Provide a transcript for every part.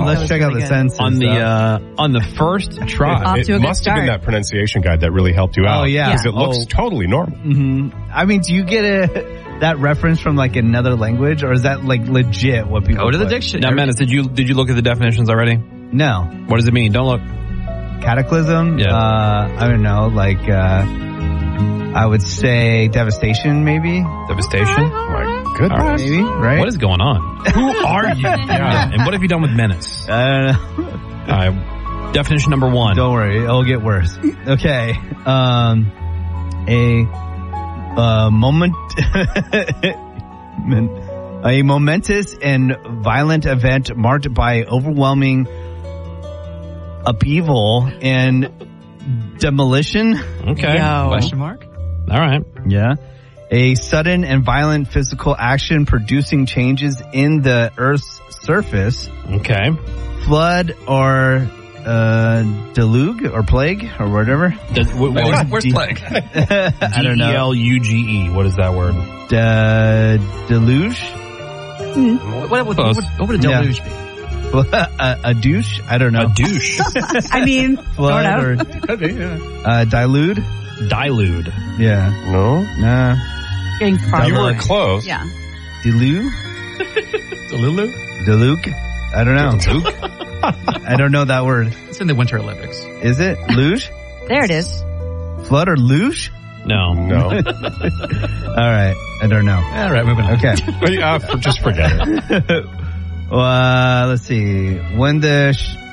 let's check out the sentences. On the first try. It must have been that pronunciation guide that really helped you out. Oh, yeah. Because it looks totally normal. Mm-hmm. I mean, do you get that reference from like another language, or is that like legit what people go to the put? dictionary? Now, Menace, did you look at the definitions already? No. What does it mean? Don't look. Cataclysm? Yeah. I don't know, like I would say devastation, maybe? Devastation? Oh my goodness. Maybe, right? What is going on? Who are you? Yeah. And what have you done with Menace? I don't know. All right. Definition number 1. Don't worry, it'll get worse. Okay. A momentous and violent event marked by overwhelming upheaval and demolition. Okay. Question mark? All right. Yeah. A sudden and violent physical action producing changes in the Earth's surface. Okay. Flood or deluge or plague or whatever. Where's plague? I don't know. D-E-L-U-G-E. What is that word? Deluge? What would a deluge be? A douche? I don't know. A douche. I mean, Flood or dilute? Dilute. Yeah. No? Nah. getting farther. You were close. Yeah. Deluge? Deluge? I don't know. I don't know that word. It's in the Winter Olympics. Is it? Luge? There it is. Flood or luge? No. No. All right. I don't know. All right, moving on. Okay. Just forget it. Let's see. When the...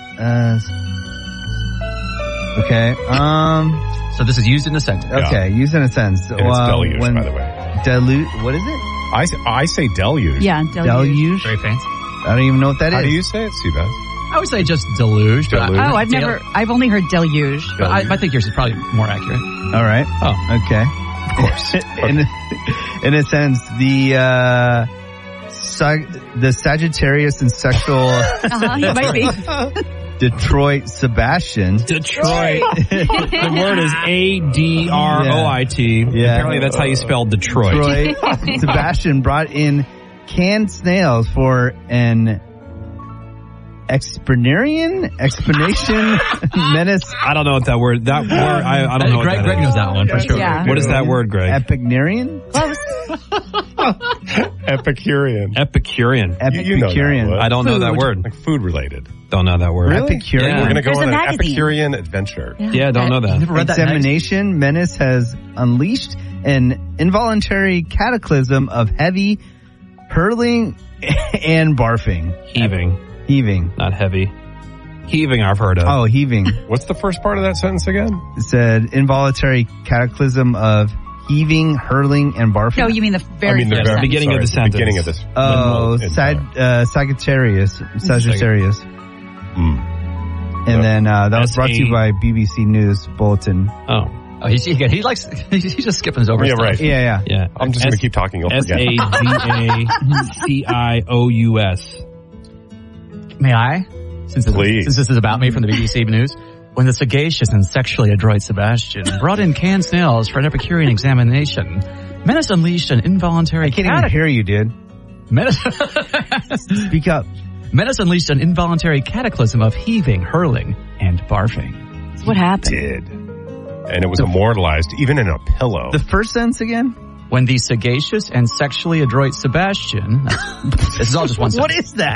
okay. So this is used in a sentence. Okay, used in a sentence. And it's deluge, by the way. What is it? I say deluge. Yeah, Deluge? Very fancy. I don't even know what that How is. do you say it, Seabass? I would say just deluge. but Deluge. Oh, I've only heard deluge. But I think yours is probably more accurate. All right. Oh. Okay. Of course. In a sense, the Sagittarius and sexual He might be. Detroit Sebastian. Detroit. The word is A-D-R-O-I-T. Yeah. Apparently that's how you spell Detroit. Sebastian brought in canned snails for an explanation menace. I don't know what that word. I don't know. Greg what that knows that one for sure. Yeah. What is that word, Greg? Epicnerian? Close. Epicurean. Epicurean. You know that word. I don't know that word. Like food related. Don't know that word. Really? Epicurean? Yeah. We're going to go There's on a an magazine. Epicurean adventure. Yeah, don't know that. Never read that Examination menace has unleashed an involuntary cataclysm of heavy hurling and barfing. Heaving. Not heavy. Heaving I've heard of. Oh, heaving. What's the first part of that sentence again? It said involuntary cataclysm of heaving, hurling, and barfing. No, you mean the very first sentence. beginning of the sentence. Beginning of this. Oh, Sagittarius. And then that was brought to you by BBC News Bulletin. Oh, he's just skipping his over. Yeah, stuff. right. Yeah. I'm just going to keep talking. You'll forget. S-A-G-A-C-I-O-U-S. May I? Since this is about me from the BBC News. When the sagacious and sexually adroit Sebastian brought in canned snails for an Epicurean examination, Menace unleashed an involuntary... I can't even hear you, dude. Speak up. Menace unleashed an involuntary cataclysm of heaving, hurling, and barfing. What happened? And it was immortalized, even in a pillow. The first sentence again? When the sagacious and sexually adroit Sebastian... This is all just one sentence. What is that?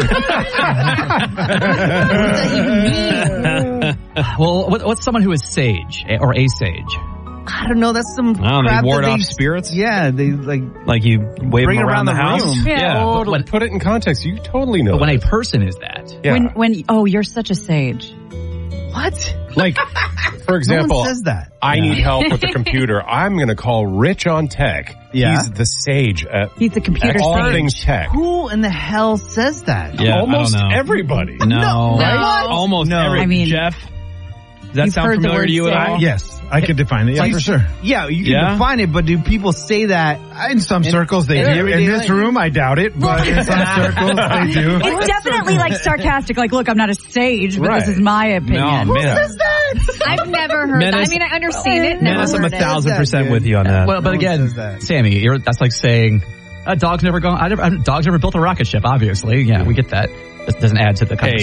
Well, what's someone who is sage or a sage? I don't know. That's some crap they ward that off spirits? Yeah, they like you wave bring them around the house? room. Yeah. But put it in context. You totally know. But when a this. person is that... Yeah. When you're such a sage. What? Like, for example, No one says that. I need help with the computer. I'm going to call Rich on tech. Yeah. He's the sage at He's the computer all sage. things tech. Who in the hell says that? Yeah, Almost I don't know. everybody. No. Right? Almost No. every. I mean, Jeff, does that you've sound heard the familiar word to you at sage. all? Yes, I could define it. Yeah, for sure. Yeah, you can Yeah? define it, but do people say that? In some circles they in do. In everyday this life. room, I doubt it, but in some circles they do. It's definitely like sarcastic, like, look, I'm not a sage, but this Right. is my opinion. No, man. I've never heard that. Menace- I mean, I understand it. Never Menace, I'm heard it. 1,000% with you on that. Well, but No one again, says that. Sammy, that's like saying, dog's never built a rocket ship, obviously. Yeah, we get that. This doesn't add to the conversation.